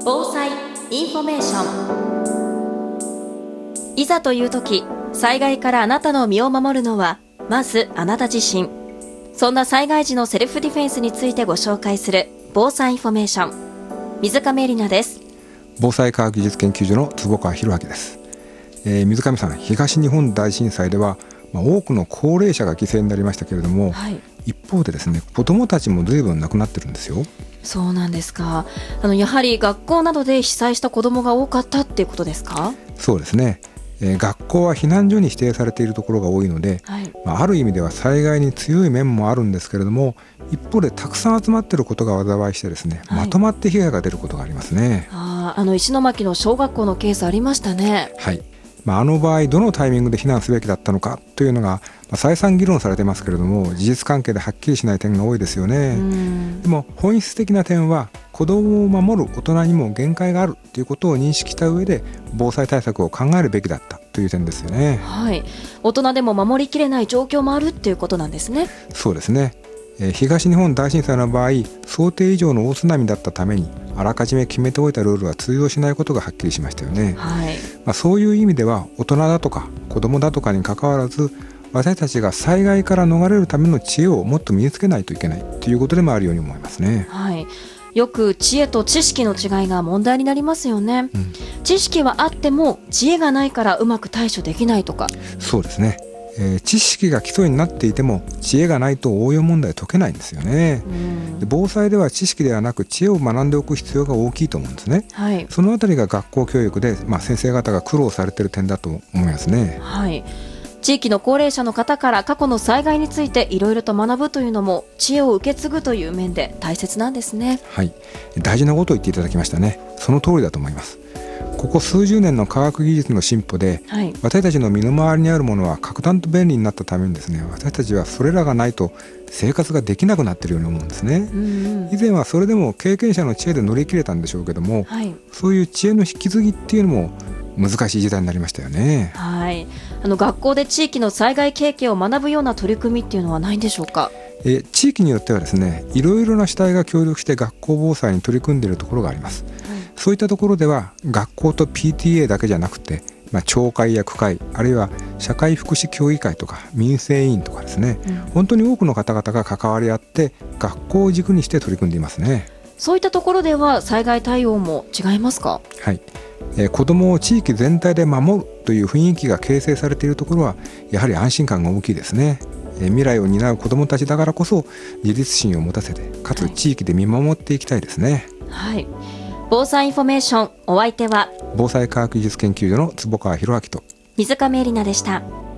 防災インフォメーション。いざという時、災害からあなたの身を守るのはまずあなた自身。そんな災害時のセルフディフェンスについてご紹介する防災インフォメーション。水上里奈です。 防災科学技術研究所の坪川博明です。水上さん、東日本大震災では、多くの高齢者が犠牲になりましたけれども、一方でですね、子どもたちも随分亡くなってるんですよ。 そうなんですか。やはり学校などで被災した子どもが多かったっていうことですか？ そうですね、学校は避難所に指定されているところが多いので、ある意味では災害に強い面もあるんですけれども、一方でたくさん集まっていることが災いしてですね、まとまって被害が出ることがありますね。 石巻の小学校のケースありましたね。 はい。あの場合どのタイミングで避難すべきだったのかというのが、再三議論されてますけれども、事実関係ではっきりしない点が多いですよね。でも本質的な点は、子どもを守る大人にも限界があるということを認識した上で防災対策を考えるべきだったという点ですよね。 大人でも守りきれない状況もあるっていうことなんですね。 そうですね。東日本大震災の場合、想定以上の大津波だったためにあらかじめ決めておいたルールは通用しないことがはっきりしましたよね。そういう意味では、大人だとか子どもだとかにかかわらず、私たちが災害から逃れるための知恵をもっと身につけないといけないということでもあるように思いますね。 よく知恵と知識の違いが問題になりますよね。知識はあっても知恵がないからうまく対処できないとか。 そうですね。知識が基礎になっていても知恵がないと応用問題解けないんですよね。で、防災では知識ではなく知恵を学んでおく必要が大きいと思うんですね。そのあたりが学校教育で、先生方が苦労されている点だと思いますね。 地域の高齢者の方から過去の災害についていろいろと学ぶというのも、知恵を受け継ぐという面で大切なんですね。 大事なことを言っていただきましたね。その通りだと思います。ここ数十年の科学技術の進歩で、私たちの身の回りにあるものは格段と便利になったためにですね、私たちはそれらがないと生活ができなくなっているように思うんですね。以前はそれでも経験者の知恵で乗り切れたんでしょうけども、そういう知恵の引き継ぎっていうのも難しい時代になりましたよね。 学校で地域の災害経験を学ぶような取り組みっていうのはないんでしょうか？ 地域によってはですね、いろいろな主体が協力して学校防災に取り組んでいるところがあります。そういったところでは学校と PTA だけじゃなくて、町会や区会、あるいは社会福祉協議会とか民生委員とかですね、本当に多くの方々が関わり合って学校を軸にして取り組んでいますね。 そういったところでは災害対応も違いますか？ 子どもを地域全体で守るという雰囲気が形成されているところは、やはり安心感が大きいですね。未来を担う子どもたちだからこそ自立心を持たせて、かつ地域で見守っていきたいですね。 防災インフォメーション、お相手は防災科学技術研究所の坪川博明と水上里奈でした。